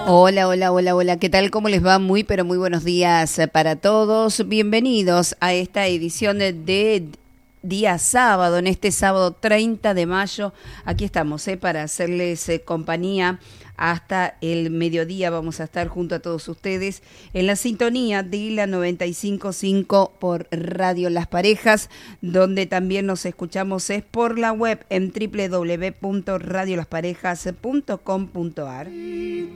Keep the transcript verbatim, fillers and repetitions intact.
Hola, hola, hola, hola, ¿qué tal? ¿Cómo les va? Muy, pero muy buenos días para todos. Bienvenidos a esta edición de, de día sábado, en este sábado treinta de mayo. Aquí estamos, ¿eh? Para hacerles eh, compañía hasta el mediodía. Vamos a estar junto a todos ustedes en la sintonía de la noventa y cinco punto cinco por Radio Las Parejas, donde también nos escuchamos es por la web en doble u doble u doble u punto radio las parejas punto com punto a r.